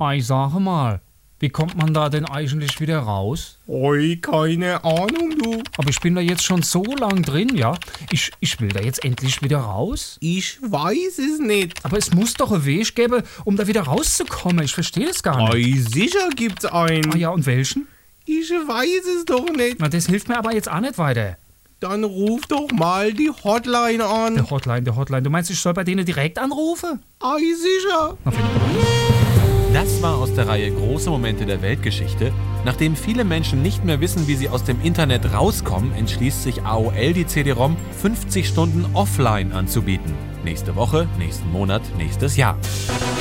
Ei, sage mal, wie kommt man da denn eigentlich wieder raus? Oi, keine Ahnung, du. Aber ich bin da jetzt schon so lang drin, ja. Ich will da jetzt endlich wieder raus. Ich weiß es nicht. Aber es muss doch einen Weg geben, um da wieder rauszukommen. Ich verstehe das gar nicht. Oi, sicher gibt's einen. Ah ja, und welchen? Ich weiß es doch nicht. Na, das hilft mir aber jetzt auch nicht weiter. Dann ruf doch mal die Hotline an. Der Hotline. Du meinst, ich soll bei denen direkt anrufen? Ei, sicher. Na, finde ich. Das war aus der Reihe Große Momente der Weltgeschichte. Nachdem viele Menschen nicht mehr wissen, wie sie aus dem Internet rauskommen, entschließt sich AOL die CD-ROM 50 Stunden offline anzubieten. Nächste Woche, nächsten Monat, nächstes Jahr.